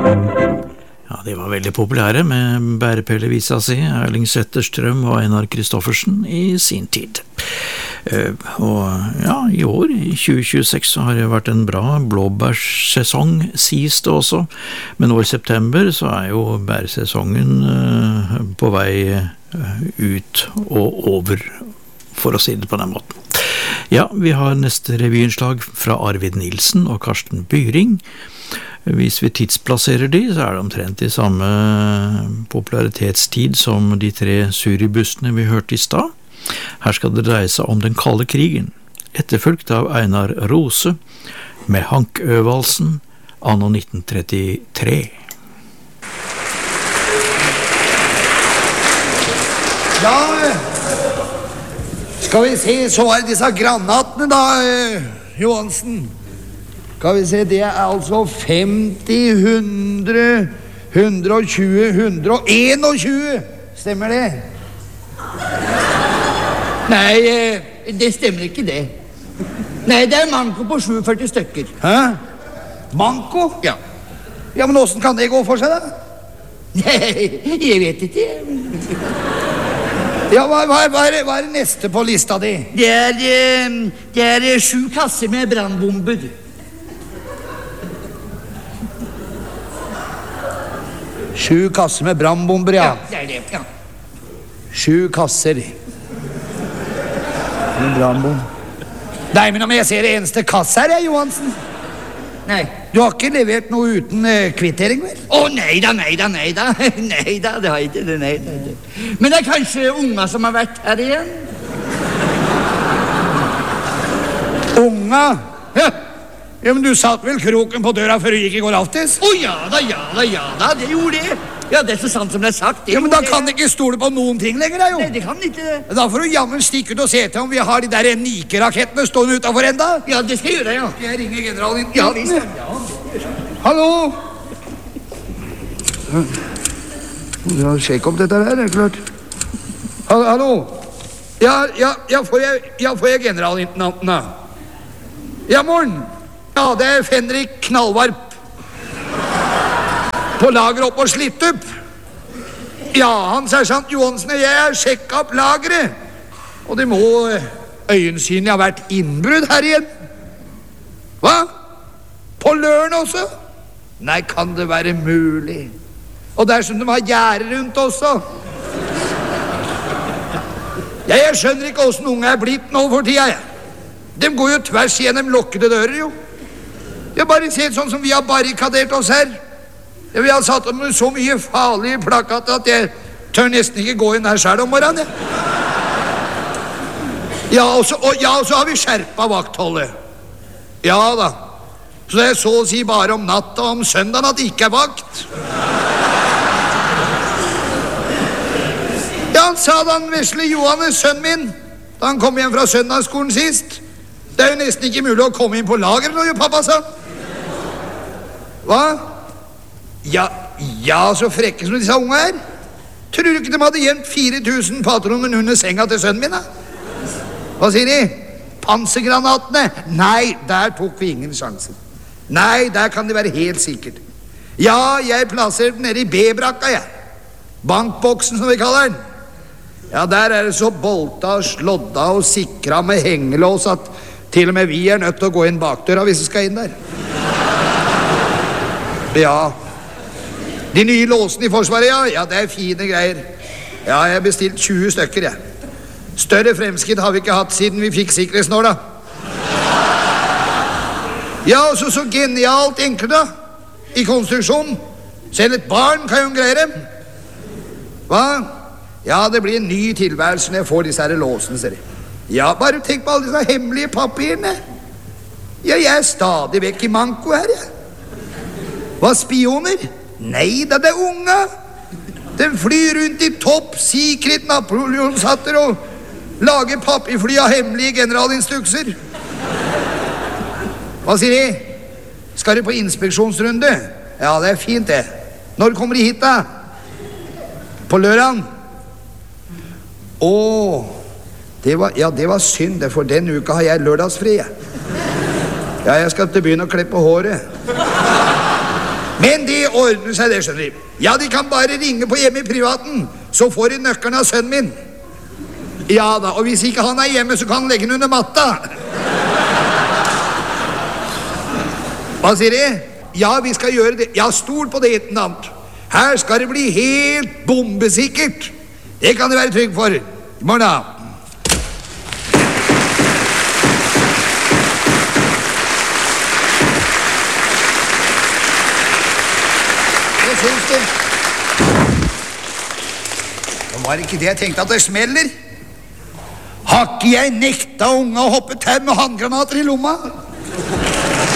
Ja, de var veldig populære med bærepellevisa si, Erling Zetterstrøm og Einar Kristoffersen i sin tid. Og ja, i år, i 2026, så har det vært en bra blåbærsesong, sies det også. Men nå i september så jo bærsesongen på vei ut og over, for å si det på den måten. Ja, vi har neste revyinnslag fra Arvid Nilsen og Karsten Byring. Hvis vi tidsplasserer de, så det omtrent i samme popularitetstid som de 3 suribussene vi hørte i stad. Her skal det dreie seg om den kalde krigen, etterfulgt av Einar Rose med Hankøvalsen anno 1933. Ja, skal vi se, så disse granatene da, Johansen. Skal vi se, det altså 50, 100, 120, 121. Stemmer det? Nei, det stemmer ikke det. Nei, det manko på 47 stykker. Hæ? Manko? Ja. Ja, men hvordan kan det gå for seg da? Nei, jeg vet ikke. Ja, hva det neste på lista di? Det 7 kasser med brannbomber. Sju kasser med brannbomber, ja. Ja, det det, ja. 7 kasser. En brannbom. Nei, men om jeg ser det eneste kasse her, Johansen. Nei. Du har ikke levert noe uten kvittering, vel? Nei da. Nei da, det har jeg ikke det, nei da. Men det kanskje unga som har vært her igjen? Unga? Ja, men du satt vel kroken på døra før du gikk i går aftes? Ja da, det gjorde jeg. Ja, det så sant som det sagt. Ja, men da kan du ikke stole på noen ting lenger, da, jo. Nei, det kan ikke. Da får du jammen stikke ut og se til om vi har de der Nike-rakettene stående utenfor enda. Ja, det skal jeg gjøre, ja. Skal jeg ringe generalen? Ja, visst. Hallo? Ja, sjekk opp dette her, det klart. Hallo? Ja, får jeg generalintendenten, da? Ja, morgen. Ja, det Fenrik Knallvarp. På lager opp og slitt opp. Ja, han sersjant Johansen og jeg sjekket opp lageret. Og det må øyensynlig ha vært innbrudd her igjen. Hva? På Løren også? Nei, kan det være mulig? Og der som de har gjerde rundt også. Jeg skjønner ikke hvordan unge blitt nå for tida, jeg. De går jo tvers gjennom lukkede dører, jo. Jeg har bare sett sånn som vi har barrikadert oss her. Vi har satt om så mye farlige plakater at jeg tør nesten ikke gå inn her selv om morgenen. Ja, og så har vi skjerpet vaktholdet. Ja da. Så det så å si bare om natta og om søndagen at det ikke vakt. Ja, han sa da han Vesle Johannes, sønnen min, da han kom hjem fra søndagsskolen sist. Det jo nesten ikke mulig å komme inn på lageret når jo pappa sa. Hva? Ja, så frekke som disse unge her. Tror du ikke de hadde gjemt 4000 patroner under senga til sønnen min, da? Hva sier de? Pansergranatene? Nei, der tok vi ingen sjanser. Nei, der kan det være helt sikkert. Ja, jeg plasserer den nede i B-brakka, jeg. Bankboksen, som vi kaller den. Ja, der det så bolta, slådda og sikra med hengelås at til og med vi nødt til å gå inn bakdøra hvis vi skal inn der. Ja. De nye låsene i forsvaret, ja, det fine greier. Ja, jeg har bestilt 20 stykker, jeg. Større fremskritt har vi ikke hatt siden vi fikk sikkerhetsnåla. Ja, og så genialt enkelt, da. I konstruksjonen. Selv et barn kan jo greie dem. Hva? Ja, det blir en ny tilværelse når jeg får disse her låsene, ser jeg. Ja, bare tenk på alle disse hemmelige papirene. Ja, jeg stadig vekk i manko her, jeg. Hva, spioner? Nei, det unga. De flyr rundt i topp secret Napoleonshatter og lager papirfly av hemmelige generalinstrukser. Hva sier de? Skal de på inspeksjonsrunde? Ja, det fint det. Når kommer de hit da? På lørdagen? Det var synd det, for den uka har jeg lørdagsfri. Ja, jeg skal til byen og klippe håret. Men det ordner seg, det skjønner de. Ja, de kan bare ringe på hjemme i privaten, så får de nøkkelen av sønnen min. Ja da, og hvis ikke han er hjemme, så kan han legge den under matta. Hva sier de? Ja, vi skal gjøre det. Ja, stol på det, intendant. Her skal det bli helt bombesikkert. Det kan du være trygg for. I morgen da. Det syns du. Det var ikke det jeg tenkte at det smeller. Har ikke jeg nekta unga å hoppe tau med håndgranater i lomma?